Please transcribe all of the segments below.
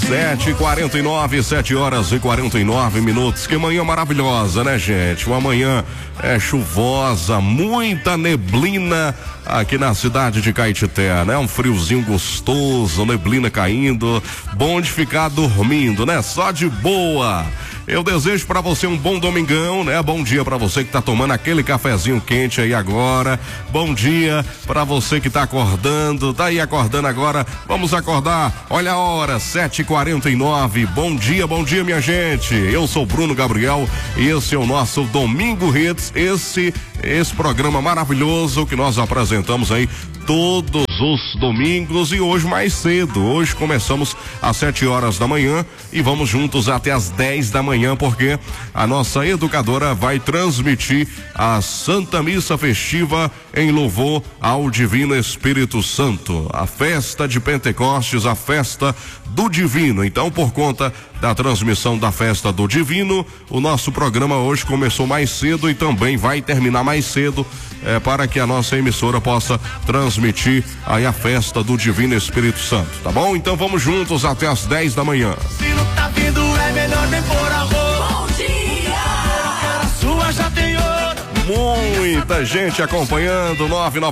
7h49, 7h49. Que manhã maravilhosa, né, gente? Uma manhã chuvosa, muita neblina aqui na cidade de Caetité, né? Um friozinho gostoso, neblina caindo, bom de ficar dormindo, né? Só de boa. Eu desejo pra você um bom domingão, né? Bom dia pra você que tá tomando aquele cafezinho quente aí agora. Bom dia pra você que tá acordando, tá aí acordando agora. Vamos acordar. Olha a hora, 7h49. Bom dia, minha gente. Eu sou Bruno Gabriel e esse é o nosso Domingo Hits. Esse programa maravilhoso que nós apresentamos aí todos os domingos e hoje mais cedo. Hoje começamos às 7h da manhã e vamos juntos até às 10 da manhã, porque a nossa educadora vai transmitir a Santa Missa Festiva em louvor ao Divino Espírito Santo, a festa de Pentecostes, a festa do Divino. Então, por conta da transmissão da festa do Divino, o nosso programa hoje começou mais cedo e também vai terminar mais cedo, para que a nossa emissora possa transmitir aí a festa do Divino Espírito Santo, tá bom? Então vamos juntos até às 10 da manhã. Se não tá vindo, é melhor nem pôr arroz. Bom dia! A sua já tem ouro. Muita gente acompanhando,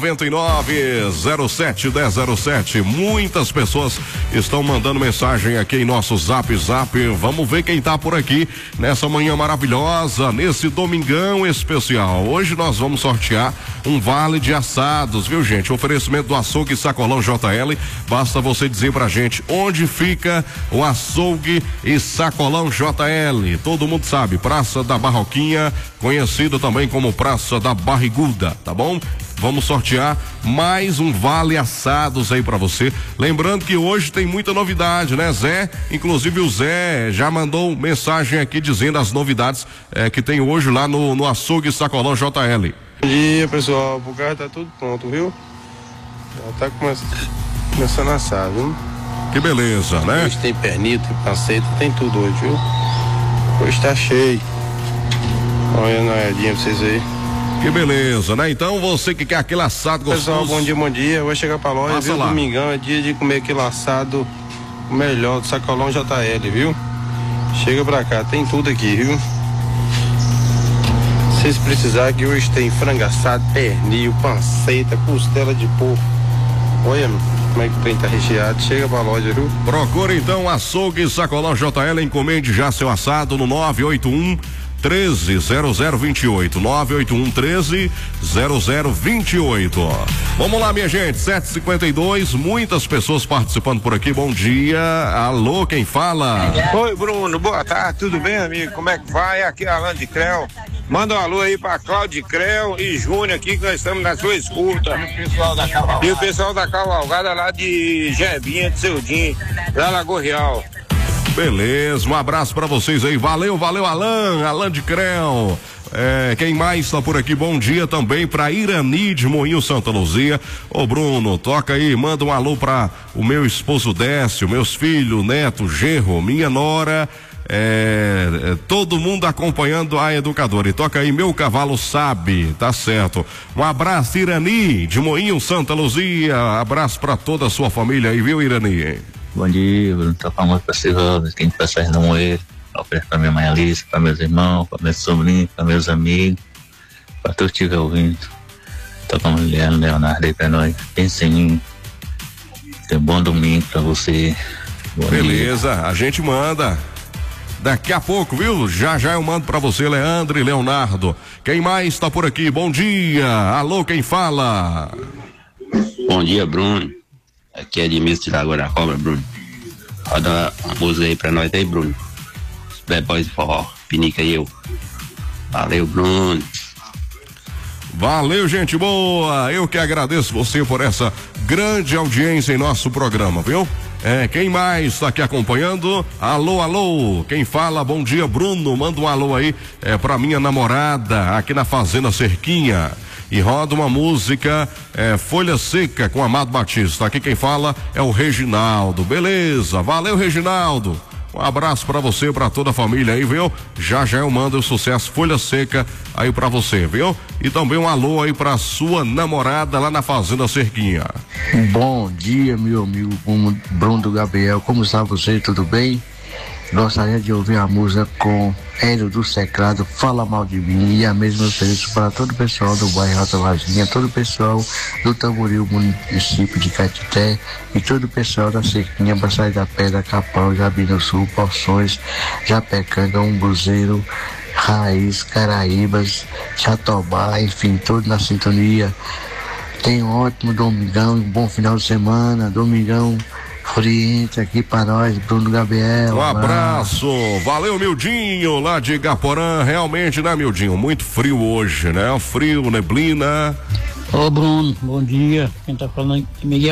999-07-1007. Muitas pessoas estão mandando mensagem aqui em nosso Zap. Vamos ver quem tá por aqui nessa manhã maravilhosa, nesse domingão especial. Hoje nós vamos sortear um vale de assados, viu, gente? Oferecimento do Açougue Sacolão JL. Basta você dizer pra gente onde fica o Açougue e Sacolão JL. Todo mundo sabe, Praça da Barroquinha, conhecido também como Praça da Barriguda, tá bom? Vamos sortear mais um vale assados aí pra você. Lembrando que hoje tem muita novidade, né, Zé? Inclusive o Zé já mandou mensagem aqui dizendo as novidades que tem hoje lá no Açougue Sacolão JL. Bom dia, pessoal. O carro tá tudo pronto, viu? Já tá começando a assar, viu? Que beleza, né? Hoje tem pernil, tem panceta, tem tudo hoje, viu? Hoje tá cheio. Olha na olhadinha pra vocês aí. Que beleza, né? Então você que quer aquele assado gostoso. Pessoal, bom dia. Eu vou chegar pra loja, viu? Lá. Domingão é dia de comer aquele assado melhor do Sacolão JL, viu? Chega pra cá, tem tudo aqui, viu? Se vocês precisarem, que hoje tem frango assado, pernil, panceta, costela de porco. Olha como é que o trem tá recheado. Chega pra loja, viu? Procure então Açougue Sacolão JL, encomende já seu assado no 981-13-0028. 981-13-0028. Vamos lá, minha gente, 7h52, muitas pessoas participando por aqui. Bom dia. Alô, quem fala? Oi, Bruno, boa tarde, tudo bem, amigo? Como é que vai? Aqui é Alan de Creu. Manda um alô aí pra Cláudio Creu e Júnior aqui, que nós estamos na sua escuta. E o pessoal da Cavalgada lá de Jebinha, de Seudinho, da Lagoa Real. Beleza, um abraço pra vocês aí. Valeu, Alan de Creu. Quem mais tá por aqui? Bom dia também pra Irani de Moinho Santa Luzia. Ô Bruno, toca aí, manda um alô pra o meu esposo Décio, meus filhos, neto, genro, minha nora, todo mundo acompanhando a educadora. E toca aí, meu cavalo sabe, tá certo. Um abraço, Irani de Moinho Santa Luzia. Abraço pra toda a sua família aí, viu, Irani? Bom dia, Bruno. Tô falando pra Silvana, quem passagem da Moeira. Ofereço pra minha mãe Alice, pra meus irmãos, pra meus sobrinhos, pra meus amigos, pra tu que estiver ouvindo. Tô com a mulher, Leonardo aí pra nós. Pensa em mim. Tem bom domingo pra você. Bom Beleza, dia. a gente manda. Daqui a pouco, viu? Já eu mando pra você, Leandro e Leonardo. Quem mais tá por aqui? Bom dia. Alô, quem fala? Bom dia, Bruno. Aqui é Edmilson de Lagoa da Cobra, Bruno. Roda uma música aí pra nós aí, Bruno. Bad Boys de Forró, Pinica e eu. Valeu, Bruno. Valeu, gente boa. Eu que agradeço você por essa grande audiência em nosso programa, viu? Quem mais está aqui acompanhando? Alô, quem fala? Bom dia, Bruno, manda um alô aí pra minha namorada aqui na Fazenda Cerquinha. E roda uma música Folha Seca com Amado Batista. Aqui quem fala é o Reginaldo. Beleza, valeu, Reginaldo. Um Um abraço pra você, pra toda a família aí, viu? Já eu mando o sucesso Folha Seca aí pra você, viu? E também um alô aí pra sua namorada lá na Fazenda Cerquinha. Bom dia, meu amigo Bruno do Gabriel, como está você, tudo bem? Gostaria de ouvir a música com Hélio do Seclado, Fala Mal de Mim, e a mesma ofereço para todo o pessoal do bairro Alta Varginha, todo o pessoal do Tamboril, município de Caetité, e todo o pessoal da Cerquinha, Baixada da Pedra, Capão, Jabi do Sul, Poções, Japecanga, Umbuzeiro, Raiz, Caraíbas, Jatobá, enfim, todos na sintonia. Tenha um ótimo domingão, um bom final de semana, domingão friente aqui para nós, Bruno Gabriel. Um abraço, valeu, Mildinho, lá de Igaporã. Realmente, né, Mildinho? Muito frio hoje, né? Frio, neblina. Ô, Bruno, bom dia. Quem tá falando aqui é Miguel.